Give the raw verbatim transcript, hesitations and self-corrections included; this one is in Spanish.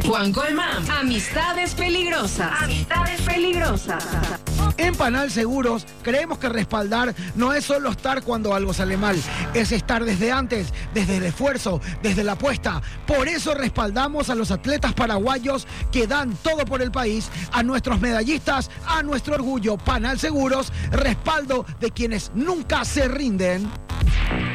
Juan Colmán, amistades peligrosas. Amistades peligrosas. En Panal Seguros creemos que respaldar no es solo estar cuando algo sale mal, es estar desde antes, desde el esfuerzo, desde la apuesta. Por eso respaldamos a los atletas paraguayos que dan todo por el país, a nuestros medallistas, a nuestro orgullo. Panal Seguros, respaldo de quienes nunca se rinden.